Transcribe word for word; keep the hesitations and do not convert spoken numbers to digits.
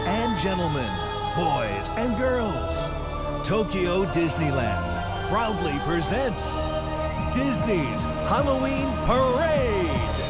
and gentlemen, boys and girls, Tokyo Disneyland proudly presents Disney's Halloween Parade.